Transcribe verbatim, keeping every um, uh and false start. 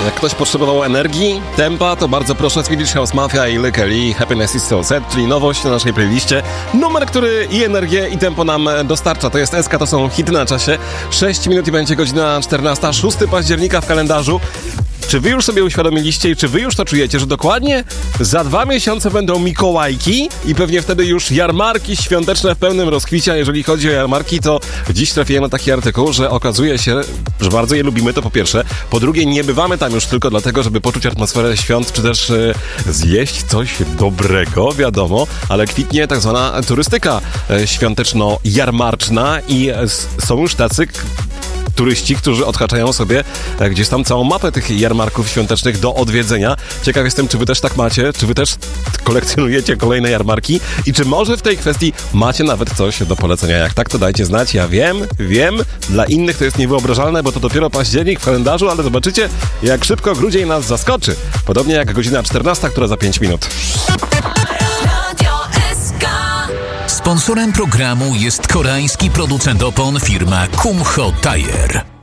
Jak ktoś potrzebował energii, tempa, to bardzo proszę, Swedish House Mafia i Lykke Li, Happiness is so sad, czyli nowość na naszej playliście. Numer, który i energię, i tempo nam dostarcza. To jest S K, to są hity na czasie. sześć minut i będzie godzina czternasta, szóstego października w kalendarzu. Czy wy już sobie uświadomiliście i czy wy już to czujecie, że dokładnie za dwa miesiące będą Mikołajki i pewnie wtedy już jarmarki świąteczne w pełnym rozkwicie. A jeżeli chodzi o jarmarki, to dziś trafiłem na taki artykuł, że okazuje się, że bardzo je lubimy, to po pierwsze. Po drugie, nie bywamy tam już tylko dlatego, żeby poczuć atmosferę świąt, czy też e, zjeść coś dobrego, wiadomo, ale kwitnie tak zwana turystyka e, świąteczno-jarmarczna i e, są już tacy turyści, którzy odhaczają sobie gdzieś tam całą mapę tych jarmarków świątecznych do odwiedzenia. Ciekaw jestem, czy wy też tak macie, czy wy też kolekcjonujecie kolejne jarmarki i czy może w tej kwestii macie nawet coś do polecenia. Jak tak, to dajcie znać. Ja wiem, wiem, dla innych to jest niewyobrażalne, bo to dopiero październik w kalendarzu, ale zobaczycie, jak szybko grudzień nas zaskoczy. Podobnie jak godzina czternasta, która za pięć minut. Sponsorem programu jest koreański producent opon firma Kumho Tire.